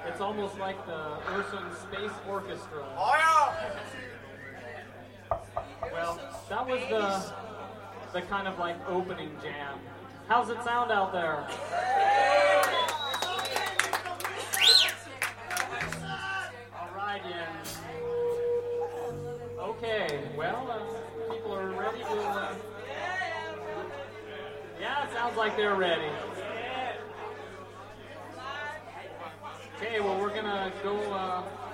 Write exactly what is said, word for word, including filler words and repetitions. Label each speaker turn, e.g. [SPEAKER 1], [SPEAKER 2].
[SPEAKER 1] It's almost like the Ocean Space Orchestra.
[SPEAKER 2] Oh yeah!
[SPEAKER 1] Well, that was the the kind of like opening jam. How's it sound out there? All right, Jens. Okay, well, uh, people are ready to... Uh, yeah, it sounds like they're ready. Okay, well, we're going to go... Uh,